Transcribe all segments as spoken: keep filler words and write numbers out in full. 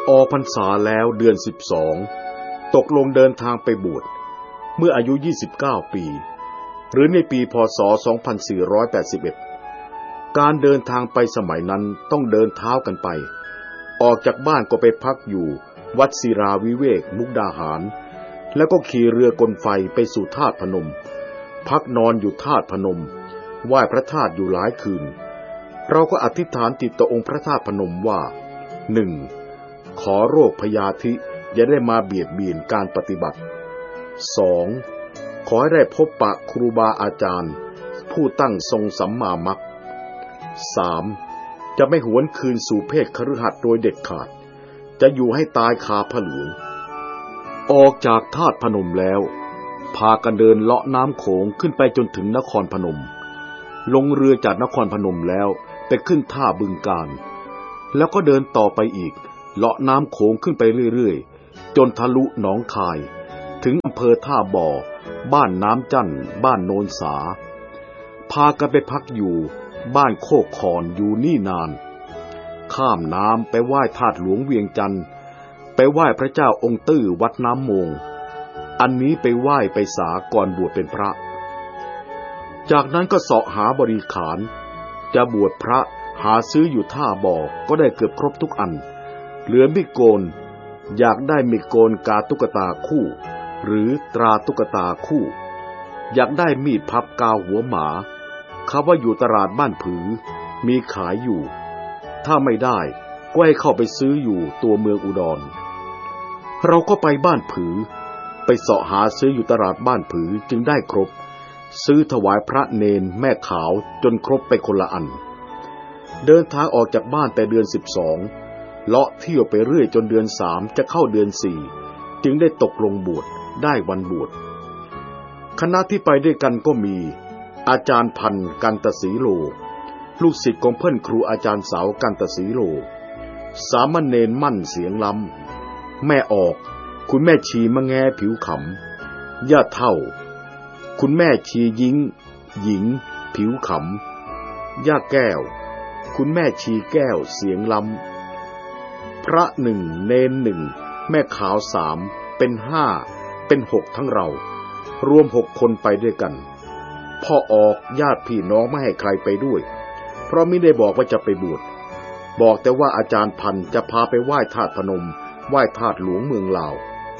ออกพรรษาแล้วเดือนสิบสองตกลงเดินทางไปบวชเมื่ออายุยี่สิบเก้าปีหรือในปีพ.ศ. สองพันสี่ร้อยแปดสิบเอ็ดการเดินทางไปสมัยนั้นต้องเดินเท้ากันไปออกจากบ้านก็ไปพักอยู่วัดศิราวิเวกมุกดาหารแล้วก็ขี่เรือกลไฟไปสู่ธาตุพนมพักนอนอยู่ธาตุพนมไหว้พระธาตุอยู่หลายคืนเราก็อธิษฐานติดต่อองค์พระธาตุพนมว่า หนึ่ง. ขอโรคพยาธิอย่าได้มาเบียดเบียนการปฏิบัติ สอง. ขอให้ได้พบปะครูบาอาจารย์ผู้ตั้งทรงสัมมามัค สาม. จะไม่หวนคืนสู่เพศคฤหัสถ์โดยเด็ดขาดจะอยู่ให้ตายคาผ้าเหลืองออกจากธาตุพนมแล้วพากันเดินเลาะน้ำโขงขึ้นไปจนถึงนครพนมลงเรือจากนครพนมแล้วไปขึ้นท่าบึงกาฬแล้วก็เดินต่อไปอีกเลาะน้ำโขงขึ้นไปเรื่อยๆจนทะลุหนองคายถึงอำเภอท่าบ่อบ้านน้ำจั่นบ้านโนนสาพากันไปพักอยู่บ้านโคกคอนอยู่นี่นานข้ามน้ำไปไหว้ธาตุหลวงเวียงจันทร์ไปไหว้พระเจ้าองค์ตื้อวัดน้ำมงอันนี้ไปไหว้ไปสาก่อนบวชเป็นพระจากนั้นก็เสาะหาบริขารจะบวชพระหาซื้ออยู่ท่าบ่อก็ได้เกือบครบทุกอันเหลือมิโกนอยากได้มิโกนกาตุ๊กตาคู่หรือตราตุ๊กตาคู่อยากได้มีดพับกาวหัวหมาเขาว่าอยู่ตลาดบ้านผือมีขายอยู่ถ้าไม่ได้ก็ให้เข้าไปซื้ออยู่ตัวเมืองอุดรเราก็ไปบ้านผือไปเสาะหาซื้ออยู่ตลาดบ้านผือจึงได้ครบซื้อถวายพระเนนแม่ขาวจนครบไปคนละอันเดินทางออกจากบ้านแต่เดือนสิบสองเลาะเที่ยวไปเรื่อยจนเดือนสามจะเข้าเดือนสี่จึงได้ตกลงบวชได้วันบวชคณะที่ไปด้วยกันก็มีอาจารย์พันธ์กันตศรีโลลูกศิษย์ของเพื่อนครูอาจารย์สาวกันตศรีโลสามเณรมั่นเสียงล้ำแม่ออกคุณแม่ชีมะแงผิวขำย่าเท่าคุณแม่ชียิงหญิงผิวขำย่าแก้วคุณแม่ชีแก้วเสียงล้ำพระหนึ่งเนนหนึ่งแม่ขาวสามเป็นห้าเป็นหกทั้งเรารวมหกคนไปด้วยกันพ่อออกญาติพี่น้องไม่ให้ใครไปด้วยเพราะไม่ได้บอกว่าจะไปบวชบอกแต่ว่าอาจารย์พันธ์จะพาไปไหว้ธาตุพนมไหว้ธาตุหลวงเมืองลาว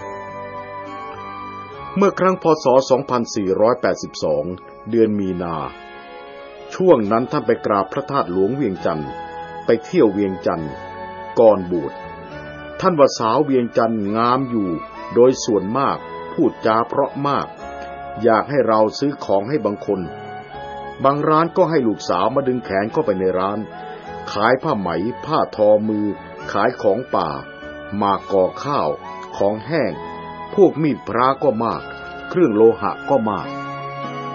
เมื่อครั้งพ.ศ. สองพันสี่ร้อยแปดสิบสองเดือนมีนาช่วงนั้นท่านไปกราบพระธาตุหลวงเวียงจันทร์ไปเที่ยวเวียงจันทร์ก่อนบวชท่านว่าสาวเวียงจันทร์งามอยู่โดยส่วนมากพูดจาเพราะมากอยากให้เราซื้อของให้บางคนบางร้านก็ให้ลูกสาวมาดึงแขนเข้าไปในร้านขายผ้าไหมผ้าทอมือขายของป่าหมากก่อข้าวของแห้งพวกมีดพระก็มากเครื่องโลหะก็มาก